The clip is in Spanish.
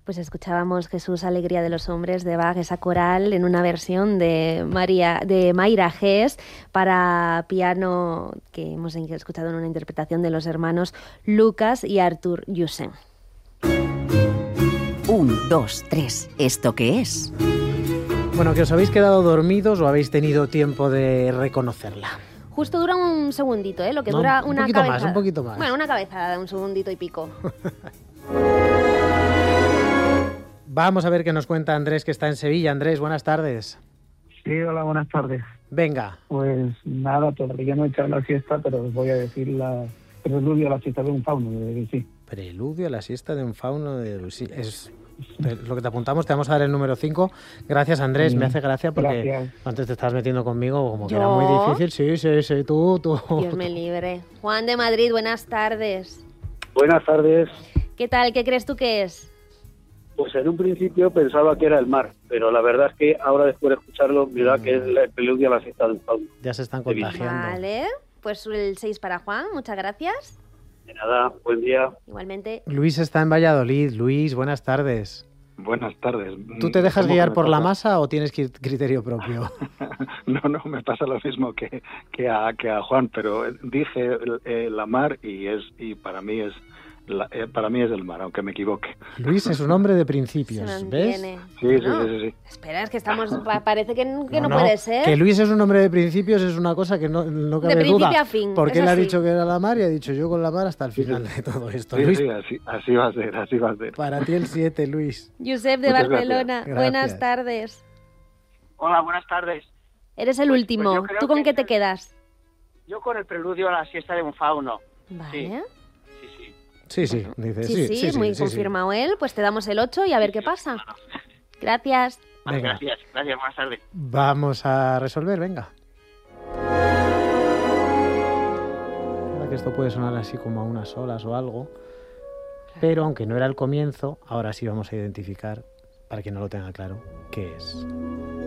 Pues escuchábamos Jesús, Alegría de los Hombres de Bach, esa coral en una versión de Mayra Hess para piano que hemos escuchado en una interpretación de los hermanos Lucas y Arthur Jussen. 1, 2, 3. ¿Esto qué es? Bueno, ¿que os habéis quedado dormidos o habéis tenido tiempo de reconocerla? Justo dura un segundito, lo que No, dura un una poquito cabezada. más, un poquito más. Bueno, una cabezada de un segundito y pico. Vamos a ver qué nos cuenta Andrés, que está en Sevilla. Andrés, buenas tardes. Sí, hola, buenas tardes. Venga. Pues nada, todavía no he echado la siesta, pero os voy a decir la preludio a la siesta de un fauno de Debussy. Preludio a la siesta de un fauno de Debussy. Es lo que te apuntamos, te vamos a dar el número 5. Gracias, Andrés, me hace gracia porque Gracias. antes te estabas metiendo conmigo como que ¿Yo? era muy difícil. Sí, tú. Dios me libre. Juan de Madrid, buenas tardes. Buenas tardes. ¿Qué tal? ¿Qué crees tú que es? Pues en un principio pensaba que era el mar, pero la verdad es que ahora después de escucharlo, mira que es el preludio a la siesta del fauno. Ya se están contagiando. Vale, pues el 6 para Juan, muchas gracias. De nada, buen día. Igualmente. Luis está en Valladolid. Luis, buenas tardes. Buenas tardes. ¿Tú te dejas ¿Cómo guiar me por la pasa? masa o tienes criterio propio? No, me pasa lo mismo que a Juan, pero dije la mar y para mí es el mar, aunque me equivoque. Luis es un hombre de Se principios, mantiene. ¿ves? Sí, No. sí. Espera, es que estamos... Parece que no No, puede ser. Que Luis es un hombre de principios es una cosa que no cabe De principio duda. a fin, Porque es él ha así. dicho que era la mar y ha dicho yo con la mar hasta el final de todo esto. Sí, Luis, así va a ser. para ti el 7, Luis. Josep de Muchas Barcelona, gracias. buenas Gracias. tardes. Hola, buenas tardes. Eres el Pues último. yo creo ¿Tú con que qué es te el- quedas? Yo con el preludio a la siesta de un fauno. Vale. Sí. Sí, dice Sí, muy confirmado él. Pues te damos el 8 y a ver qué pasa. Gracias. Venga. Gracias, buenas tardes. Vamos a resolver, venga. Ahora que esto puede sonar así como a unas olas o algo, pero aunque no era el comienzo, ahora sí vamos a identificar, para quien no lo tenga claro, qué es.